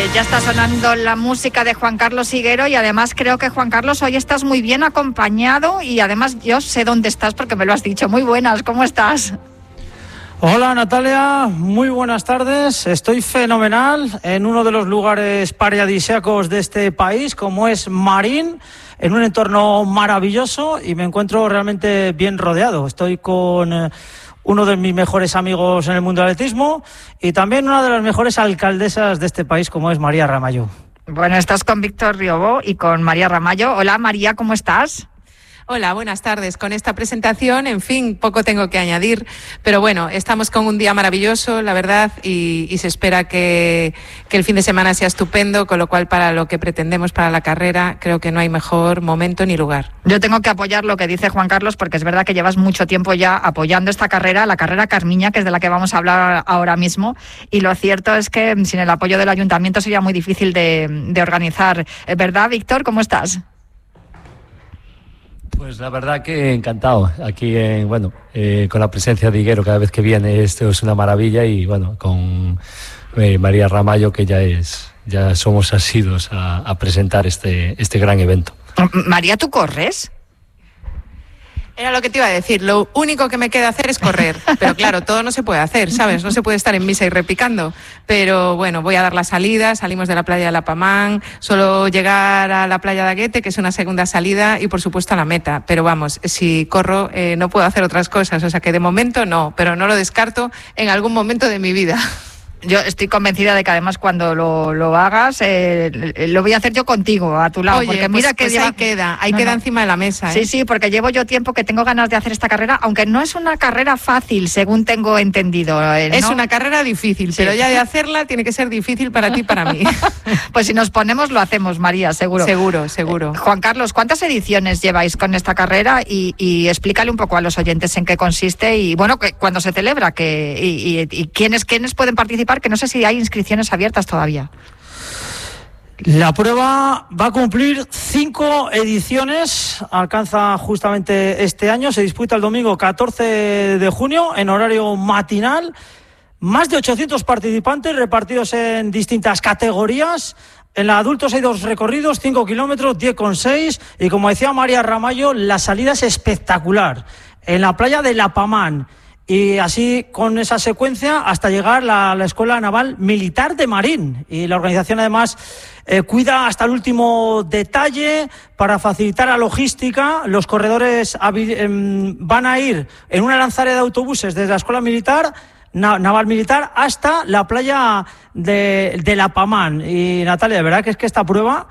Ya está sonando la música de Juan Carlos Higuero y además creo que, Juan Carlos, hoy estás muy bien acompañado y además yo sé dónde estás porque me lo has dicho. Muy buenas, ¿cómo estás? Hola Natalia, muy buenas tardes. Estoy fenomenal en uno de los lugares paradisíacos de este país, como es Marín, en un entorno maravilloso y me encuentro realmente bien rodeado. Estoy con uno de mis mejores amigos en el mundo del atletismo y también una de las mejores alcaldesas de este país, como es María Ramallo. Bueno, estás con Víctor Riobó y con María Ramallo. Hola María, ¿cómo estás? Hola, buenas tardes. Con esta presentación, en fin, poco tengo que añadir, pero bueno, estamos con un día maravilloso, la verdad, y se espera que el fin de semana sea estupendo, con lo cual para lo que pretendemos para la carrera creo que no hay mejor momento ni lugar. Yo tengo que apoyar lo que dice Juan Carlos porque es verdad que llevas mucho tiempo ya apoyando esta carrera, la carrera Carmiña, que es de la que vamos a hablar ahora mismo, y lo cierto es que sin el apoyo del ayuntamiento sería muy difícil de organizar. ¿Verdad, Víctor? ¿Cómo estás? Pues la verdad que encantado aquí, con la presencia de Higuero cada vez que viene, esto es una maravilla y bueno, con María Ramallo que ya somos asiduos a presentar este gran evento. María, ¿tú corres? Era lo que te iba a decir, lo único que me queda hacer es correr, pero claro, todo no se puede hacer, ¿sabes? No se puede estar en misa y repicando, pero bueno, voy a dar la salida, salimos de la playa de La Pamán, solo llegar a la playa de Aguete, que es una segunda salida, y por supuesto a la meta, pero vamos, si corro no puedo hacer otras cosas, o sea que de momento no, pero no lo descarto en algún momento de mi vida. Yo estoy convencida de que además cuando lo hagas, lo voy a hacer yo contigo, a tu lado. Oye, porque mira que ahí queda encima de la mesa. Sí, sí, porque llevo yo tiempo que tengo ganas de hacer esta carrera, aunque no es una carrera fácil, según tengo entendido, ¿no? Es una carrera difícil, sí. Pero ya de hacerla tiene que ser difícil para ti y para mí. Pues si nos ponemos lo hacemos, María, seguro. Seguro. Juan Carlos, ¿cuántas ediciones lleváis con esta carrera? Y explícale un poco a los oyentes en qué consiste y bueno, cuándo se celebra y quiénes pueden participar, que no sé si hay inscripciones abiertas todavía. La prueba va a cumplir 5 ediciones, alcanza justamente este año, se disputa el domingo 14 de junio en horario matinal, más de 800 participantes repartidos en distintas categorías. En la adultos hay 2 recorridos, 5 kilómetros, 10,6 y como decía María Ramallo, la salida es espectacular, en la playa de La Pamán. Y así, con esa secuencia, hasta llegar a la Escuela Naval Militar de Marín. Y la organización, además, cuida hasta el último detalle para facilitar la logística. Los corredores van a ir en una lanzadera de autobuses desde la Escuela Militar, Naval Militar, hasta la playa de La Pamán. Y, Natalia, de verdad que es que esta prueba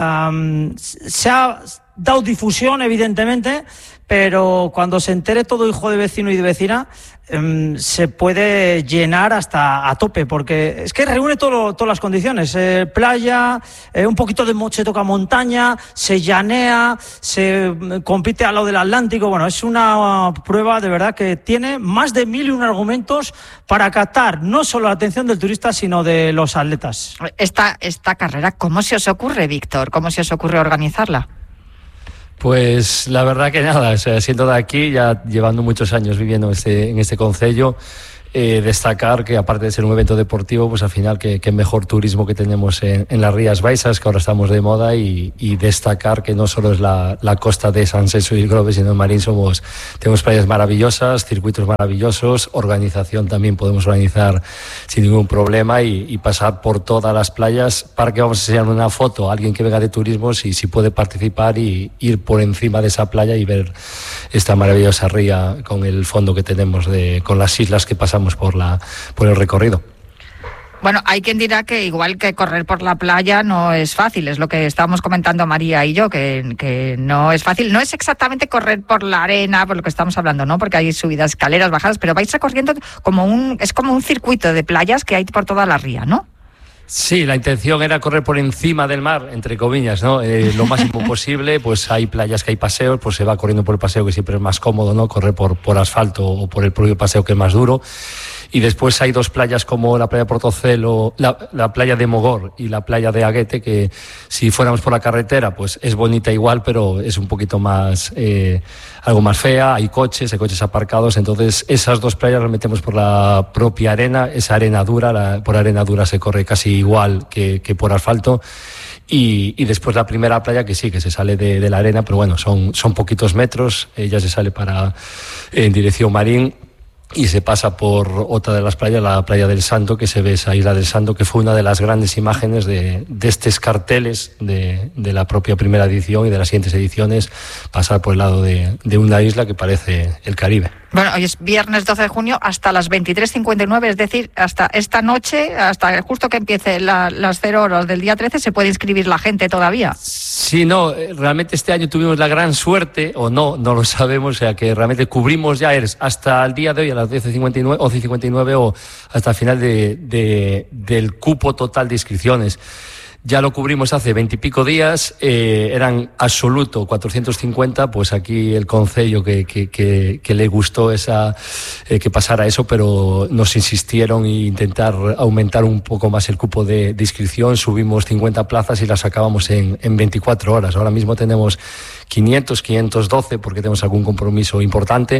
se ha dado difusión, evidentemente, pero cuando se entere todo hijo de vecino y de vecina, se puede llenar hasta a tope, porque es que reúne todas las condiciones, playa, un poquito de moche, toca montaña, se llanea, se compite al lado del Atlántico. Bueno, es una prueba de verdad que tiene más de 1001 argumentos para captar no solo la atención del turista, sino de los atletas. Esta carrera, ¿cómo se os ocurre, Víctor? ¿Cómo se os ocurre organizarla? Pues la verdad que nada, o sea, siendo de aquí, ya llevando muchos años viviendo en este concello, destacar que aparte de ser un evento deportivo, pues al final que mejor turismo que tenemos en las Rías Baixas, que ahora estamos de moda, y destacar que no solo es la costa de San Celso y Grove, sino en Marín tenemos playas maravillosas, circuitos maravillosos, organización también podemos organizar sin ningún problema y pasar por todas las playas. Para que vamos a enseñar una foto a alguien que venga de turismo, si puede participar y ir por encima de esa playa y ver esta maravillosa ría con el fondo que tenemos con las islas que pasamos por el recorrido. Bueno, hay quien dirá que igual que correr por la playa no es fácil, es lo que estábamos comentando María y yo, que no es fácil. No es exactamente correr por la arena, por lo que estamos hablando, ¿no? Porque hay subidas, escaleras, bajadas, pero vais recorriendo es como un circuito de playas que hay por toda la ría, ¿no? Sí, la intención era correr por encima del mar, entre comillas, ¿no? Lo máximo posible. Pues hay playas que hay paseos, pues se va corriendo por el paseo, que siempre es más cómodo, ¿no? Correr por asfalto o por el propio paseo, que es más duro. Y después hay dos playas como la playa de Portocelo, la playa de Mogor y la playa de Aguete, que si fuéramos por la carretera pues es bonita igual, pero es un poquito más algo más fea, hay coches aparcados. Entonces esas dos playas las metemos por la propia arena, esa arena dura, por arena dura se corre casi igual que por asfalto. Y después la primera playa, que sí, que se sale de la arena, pero bueno, son poquitos metros, ya se sale en dirección Marín, y se pasa por otra de las playas, la playa del Santo, que se ve esa isla del Santo, que fue una de las grandes imágenes de estos carteles de la propia primera edición y de las siguientes ediciones, pasar por el lado de una isla que parece el Caribe. Bueno, hoy es viernes 12 de junio hasta las 23:59, es decir, hasta esta noche, hasta justo que empiece las 0 horas del día 13, se puede inscribir la gente todavía. Sí, no, realmente este año tuvimos la gran suerte, o no lo sabemos, o sea que realmente cubrimos ya hasta el día de hoy a las 11:59 o hasta el final del cupo total de inscripciones. Ya lo cubrimos hace 20 y pico días, eran absoluto 450, pues aquí el concello que le gustó que pasara eso, pero nos insistieron en intentar aumentar un poco más el cupo de inscripción, subimos 50 plazas y las acabamos en 24 horas. Ahora mismo tenemos 512 porque tenemos algún compromiso importante,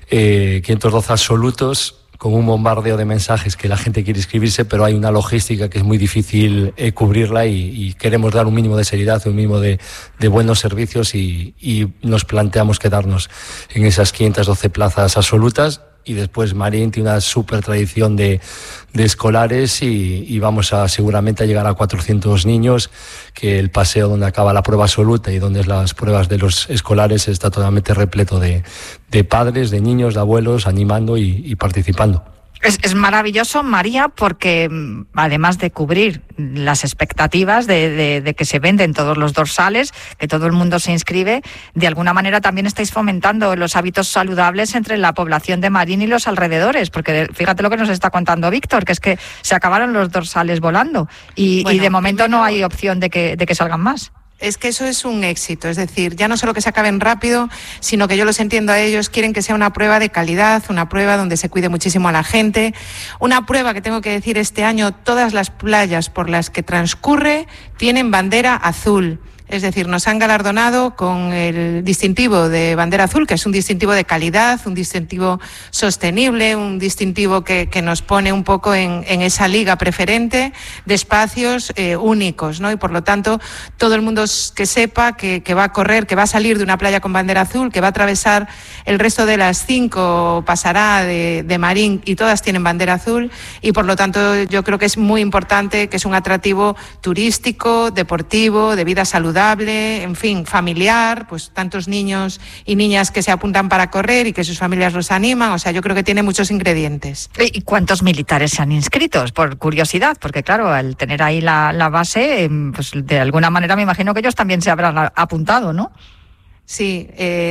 512 absolutos, con un bombardeo de mensajes que la gente quiere inscribirse, pero hay una logística que es muy difícil cubrirla y queremos dar un mínimo de seriedad, un mínimo de buenos servicios y nos planteamos quedarnos en esas 512 plazas absolutas. Y después Marín tiene una súper tradición de escolares y vamos seguramente a llegar a 400 niños, que el paseo donde acaba la prueba absoluta y donde es las pruebas de los escolares está totalmente repleto de padres, de niños, de abuelos animando y participando. Es maravilloso, María, porque además de cubrir las expectativas de que se venden todos los dorsales, que todo el mundo se inscribe, de alguna manera también estáis fomentando los hábitos saludables entre la población de Marín y los alrededores, porque fíjate lo que nos está contando Víctor, que es que se acabaron los dorsales volando y de momento no hay opción de que salgan más. Es que eso es un éxito, es decir, ya no solo que se acaben rápido, sino que yo los entiendo a ellos, quieren que sea una prueba de calidad, una prueba donde se cuide muchísimo a la gente, una prueba que tengo que decir este año, todas las playas por las que transcurre tienen bandera azul. Es decir, nos han galardonado con el distintivo de bandera azul, que es un distintivo de calidad, un distintivo sostenible, un distintivo que nos pone un poco en esa liga preferente de espacios únicos, ¿no? Y por lo tanto, todo el mundo que sepa que va a correr, que va a salir de una playa con bandera azul, que va a atravesar el resto de las 5, pasará de Marín y todas tienen bandera azul y por lo tanto yo creo que es muy importante, que es un atractivo turístico, deportivo, de vida saludable, en fin, familiar, pues tantos niños y niñas que se apuntan para correr y que sus familias los animan, o sea, yo creo que tiene muchos ingredientes. ¿Y cuántos militares se han inscrito? Por curiosidad, porque claro, al tener ahí la base, pues de alguna manera me imagino que ellos también se habrán apuntado, ¿no? Sí,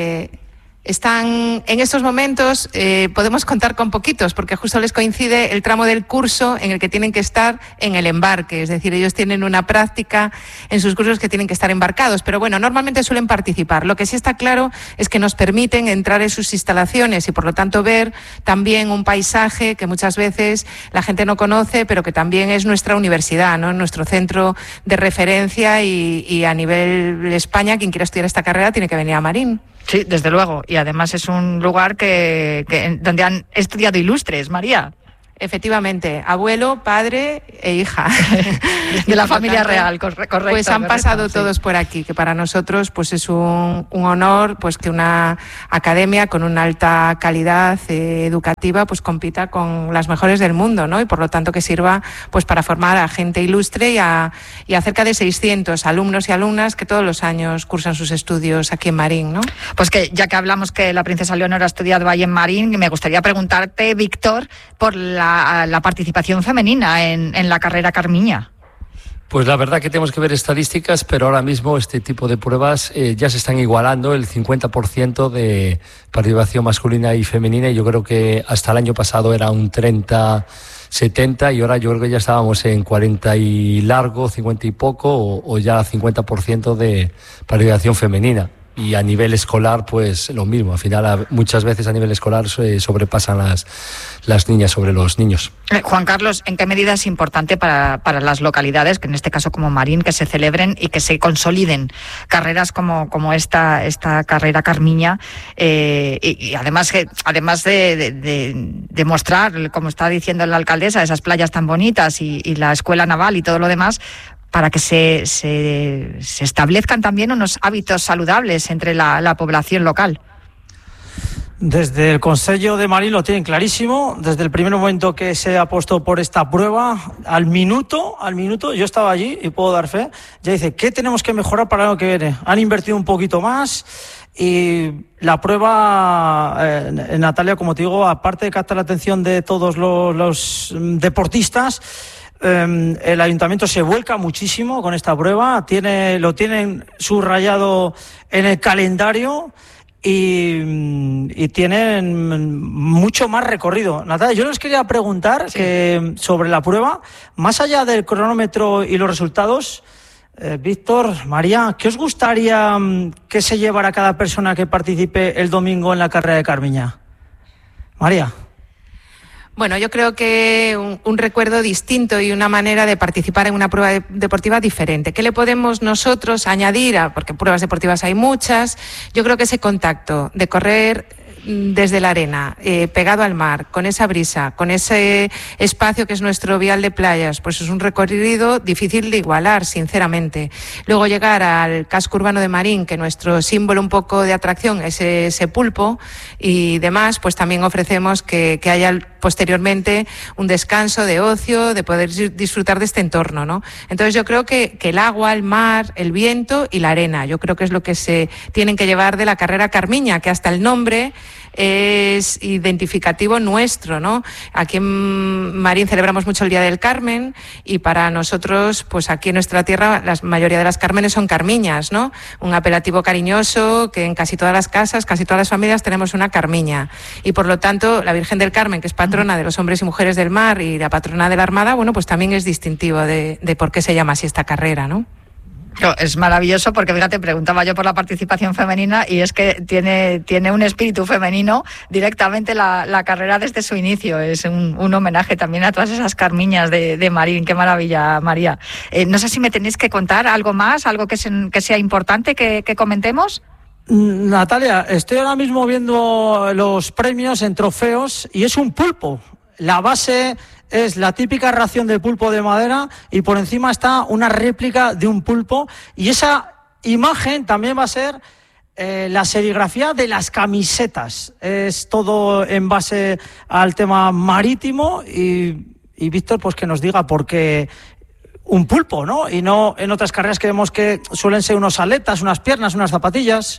están en estos momentos, podemos contar con poquitos, porque justo les coincide el tramo del curso en el que tienen que estar en el embarque, es decir, ellos tienen una práctica en sus cursos que tienen que estar embarcados, pero bueno, normalmente suelen participar. Lo que sí está claro es que nos permiten entrar en sus instalaciones y por lo tanto ver también un paisaje que muchas veces la gente no conoce, pero que también es nuestra universidad, ¿no? Nuestro centro de referencia y a nivel España, quien quiera estudiar esta carrera tiene que venir a Marín. Sí, desde luego. Y además es un lugar donde han estudiado ilustres, María. Efectivamente, abuelo, padre e hija. De la familia real, correcto. Pues han pasado todos por aquí, que para nosotros pues es un honor pues que una academia con una alta calidad educativa pues compita con las mejores del mundo, ¿no? Y por lo tanto que sirva pues para formar a gente ilustre y a cerca de 600 alumnos y alumnas que todos los años cursan sus estudios aquí en Marín, ¿no? Pues que ya que hablamos que la princesa Leonor ha estudiado ahí en Marín, me gustaría preguntarte, Víctor, por la participación femenina en la carrera Carmiña. Pues la verdad que tenemos que ver estadísticas, pero ahora mismo este tipo de pruebas ya se están igualando el 50% de participación masculina y femenina, y yo creo que hasta el año pasado era un 30-70 y ahora yo creo que ya estábamos en 40 y largo, 50 y poco o ya 50% de participación femenina. y a nivel escolar pues lo mismo. Al final muchas veces a nivel escolar sobrepasan las niñas sobre los niños. Juan Carlos, ¿en qué medida es importante para las localidades, que en este caso como Marín, que se celebren y que se consoliden carreras como esta carrera Carmiña, y además de mostrar, como está diciendo la alcaldesa, esas playas tan bonitas y la escuela naval y todo lo demás, para que se establezcan también unos hábitos saludables entre la población local? Desde el Consello de Marín lo tienen clarísimo. Desde el primer momento que se ha apostado por esta prueba, al minuto, yo estaba allí y puedo dar fe, ya dice, ¿qué tenemos que mejorar para el año que viene? Han invertido un poquito más y la prueba, Natalia, como te digo, aparte de captar la atención de todos los deportistas, el ayuntamiento se vuelca muchísimo con esta prueba, lo tienen subrayado en el calendario y tienen mucho más recorrido. Natalia, yo les quería preguntar que sobre la prueba, más allá del cronómetro y los resultados, Víctor, María, ¿qué os gustaría que se llevara cada persona que participe el domingo en la carrera de Carmiña? María. Bueno, yo creo que un recuerdo distinto y una manera de participar en una prueba deportiva diferente. ¿Qué le podemos nosotros añadir? Porque pruebas deportivas hay muchas. Yo creo que ese contacto de correr desde la arena, pegado al mar, con esa brisa, con ese espacio que es nuestro vial de playas, pues es un recorrido difícil de igualar, sinceramente. Luego llegar al casco urbano de Marín, que nuestro símbolo un poco de atracción es ese pulpo y demás, pues también ofrecemos que haya posteriormente un descanso de ocio, de poder disfrutar de este entorno, ¿no? Entonces yo creo que el agua, el mar, el viento y la arena, yo creo que es lo que se tienen que llevar de la carrera Carmiña, que hasta el nombre es identificativo nuestro, ¿no? Aquí en Marín celebramos mucho el Día del Carmen y para nosotros, pues aquí en nuestra tierra, la mayoría de las Cármenes son Carmiñas, ¿no? Un apelativo cariñoso que en casi todas las casas, casi todas las familias tenemos una Carmiña y por lo tanto la Virgen del Carmen, que es patrona de los hombres y mujeres del mar y la patrona de la Armada, bueno, pues también es distintivo de por qué se llama así esta carrera, ¿no? Es maravilloso porque, fíjate, preguntaba yo por la participación femenina y es que tiene un espíritu femenino directamente la carrera desde su inicio. Es un homenaje también a todas esas Carmiñas de Marín. Qué maravilla, María. No sé si me tenéis que contar algo más, algo que sea importante que comentemos. Natalia, estoy ahora mismo viendo los premios en trofeos y es un pulpo. La base es la típica ración de pulpo de madera y por encima está una réplica de un pulpo y esa imagen también va a ser la serigrafía de las camisetas. Es todo en base al tema marítimo y Víctor, pues que nos diga por qué un pulpo, ¿no? Y no en otras carreras que vemos que suelen ser unos aletas, unas piernas, unas zapatillas.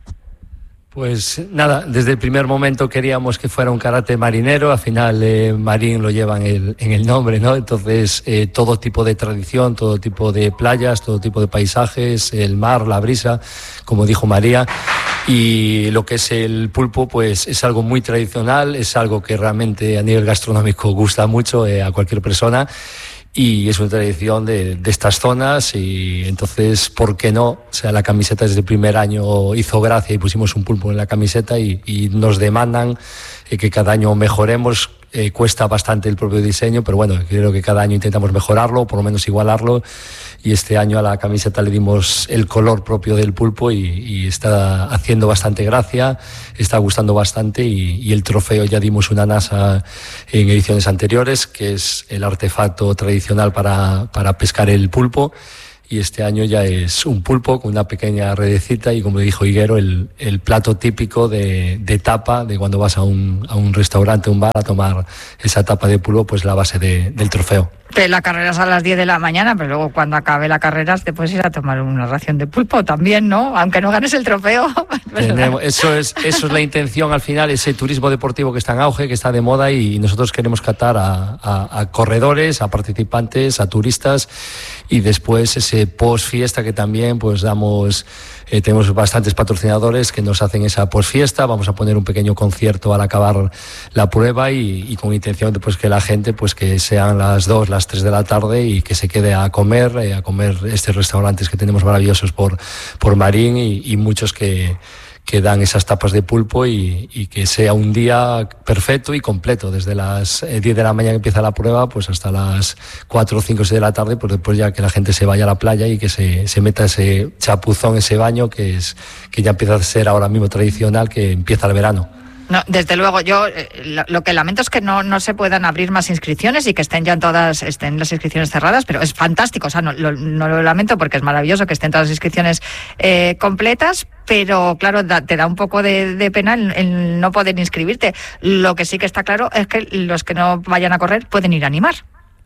Pues nada, desde el primer momento queríamos que fuera un karate marinero, al final Marín lo lleva en el nombre, ¿no? Entonces todo tipo de tradición, todo tipo de playas, todo tipo de paisajes, el mar, la brisa, como dijo María, y lo que es el pulpo pues es algo muy tradicional, es algo que realmente a nivel gastronómico gusta mucho a cualquier persona. Y es una tradición de estas zonas y entonces, ¿por qué no? O sea, la camiseta desde el primer año hizo gracia y pusimos un pulpo en la camiseta y nos demandan que cada año mejoremos. Cuesta bastante el propio diseño, pero bueno, creo que cada año intentamos mejorarlo, por lo menos igualarlo, y este año a la camiseta le dimos el color propio del pulpo y está haciendo bastante gracia, está gustando bastante y el trofeo ya dimos una NASA en ediciones anteriores, que es el artefacto tradicional para pescar el pulpo. Y este año ya es un pulpo con una pequeña redecita y, como dijo Higuero, el plato típico de tapa de cuando vas a un restaurante, un bar, a tomar esa tapa de pulpo, pues la base del trofeo. La carrera es a las 10 de la mañana, pero luego cuando acabe la carrera te puedes ir a tomar una ración de pulpo también, ¿no? Aunque no ganes el trofeo. Eso es la intención al final, ese turismo deportivo que está en auge, que está de moda, y nosotros queremos captar a corredores, a participantes, a turistas, y después ese post fiesta que también pues damos. Tenemos bastantes patrocinadores que nos hacen esa posfiesta. Vamos a poner un pequeño concierto al acabar la prueba y con intención de pues que la gente, pues que sean las 2, las las 3 de la tarde y que se quede a comer estos restaurantes que tenemos maravillosos por Marín y muchos que dan esas tapas de pulpo y que sea un día perfecto y completo, desde las 10 de la mañana que empieza la prueba pues hasta las 4, 5, 6 de la tarde, pues después ya que la gente se vaya a la playa y que se meta ese chapuzón, ese baño que ya empieza a ser ahora mismo tradicional, que empieza el verano. No, desde luego, yo lo que lamento es que no se puedan abrir más inscripciones y que estén las inscripciones cerradas, pero es fantástico, o sea, no lo lamento porque es maravilloso que estén todas las inscripciones completas, pero claro, te da un poco de pena el no poder inscribirte. Lo que sí que está claro es que los que no vayan a correr pueden ir a animar.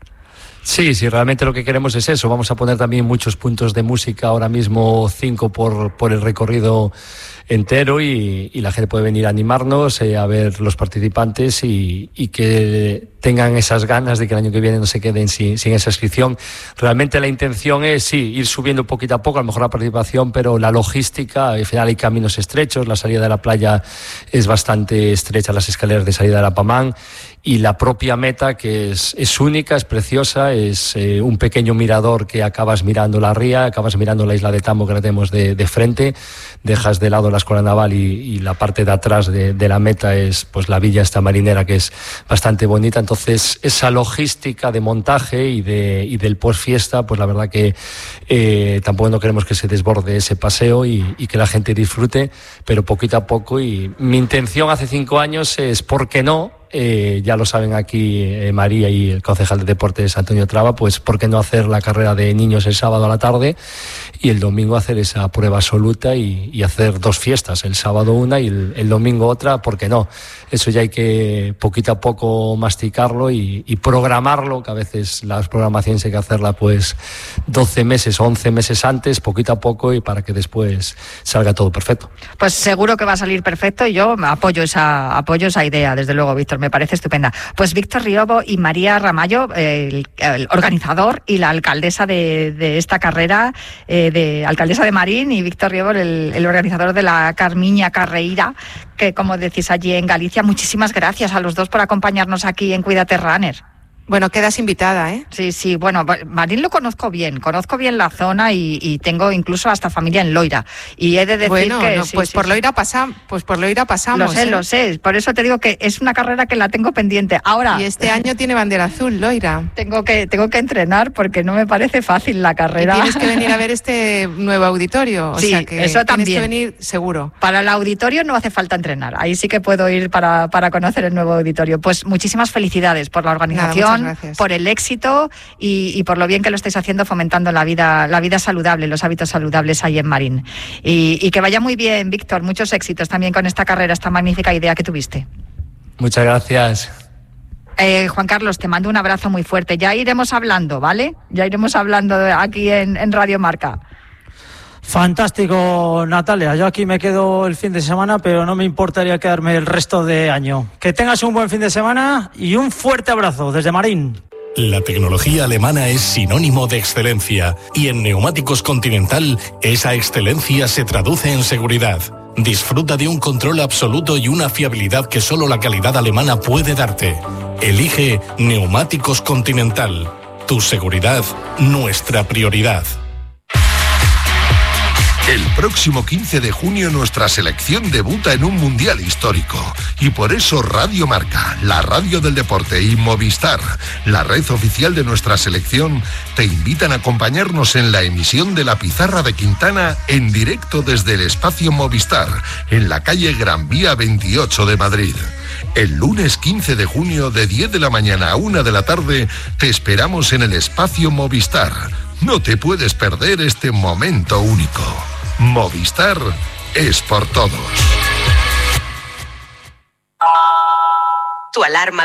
Sí, realmente lo que queremos es eso. Vamos a poner también muchos puntos de música, ahora mismo 5 por el recorrido entero y la gente puede venir a animarnos, a ver los participantes y que tengan esas ganas de que el año que viene no se queden sin esa inscripción. Realmente la intención es, ir subiendo poquito a poco, a lo mejor la participación, pero la logística, al final hay caminos estrechos, la salida de la playa es bastante estrecha, las escaleras de salida de la Pamán, y la propia meta, que es única, es preciosa, es un pequeño mirador que acabas mirando la ría, acabas mirando la isla de Tambo que la tenemos de frente, dejas de lado la escuela naval y la parte de atrás de la meta es pues la villa esta marinera, que es bastante bonita. Entonces esa logística de montaje y del post fiesta, pues la verdad que tampoco no queremos que se desborde ese paseo y que la gente disfrute, pero poquito a poco. Y mi intención hace 5 años es, ¿por qué no? Ya lo saben aquí María y el concejal de deportes Antonio Traba, pues ¿por qué no hacer la carrera de niños el sábado a la tarde y el domingo hacer esa prueba absoluta y hacer 2 fiestas, el sábado una y el domingo otra? ¿Por qué no? Eso ya hay que poquito a poco masticarlo y programarlo, que a veces las programaciones hay que hacerla pues 12 meses o 11 meses antes, poquito a poco, y para que después salga todo perfecto. Pues seguro que va a salir perfecto y yo apoyo esa idea, desde luego, Víctor, me parece estupenda. Pues Víctor Riobo y María Ramallo, el organizador y la alcaldesa de esta carrera, alcaldesa de Marín, y Víctor Riobo, el organizador de la Carmiña Carreira, que como decís allí en Galicia. Muchísimas gracias a los dos por acompañarnos aquí en Cuídate Runner. Bueno, quedas invitada, ¿eh? Sí, bueno, Marín lo conozco bien la zona y tengo incluso hasta familia en Loira. Y he de decir que... Loira pasamos. Lo sé, por eso te digo que es una carrera que la tengo pendiente. Ahora... Y este año tiene bandera azul, Loira. Tengo que entrenar porque no me parece fácil la carrera. Y tienes que venir a ver este nuevo auditorio, o sea que eso también. Tienes que venir seguro. Para el auditorio no hace falta entrenar, ahí sí que puedo ir para conocer el nuevo auditorio. Pues muchísimas felicidades por la organización. Por el éxito y por lo bien que lo estáis haciendo, fomentando la vida saludable, los hábitos saludables ahí en Marín. Y que vaya muy bien, Víctor, muchos éxitos también con esta carrera, esta magnífica idea que tuviste. Muchas gracias. Juan Carlos, te mando un abrazo muy fuerte. Ya iremos hablando, ¿vale? Ya iremos hablando aquí en Radio Marca. Fantástico, Natalia. Yo aquí me quedo el fin de semana, pero no me importaría quedarme el resto de año. Que tengas un buen fin de semana y un fuerte abrazo desde Marín. La tecnología alemana es sinónimo de excelencia y en Neumáticos Continental esa excelencia se traduce en seguridad. Disfruta de un control absoluto y una fiabilidad que solo la calidad alemana puede darte. Elige Neumáticos Continental. Tu seguridad, nuestra prioridad. El próximo 15 de junio nuestra selección debuta en un mundial histórico y por eso Radio Marca, la radio del deporte, y Movistar, la red oficial de nuestra selección, te invitan a acompañarnos en la emisión de La Pizarra de Quintana en directo desde el espacio Movistar, en la calle Gran Vía 28 de Madrid. El lunes 15 de junio de 10 de la mañana a 1 de la tarde te esperamos en el espacio Movistar. No te puedes perder este momento único. Movistar es por todos. Tu alarma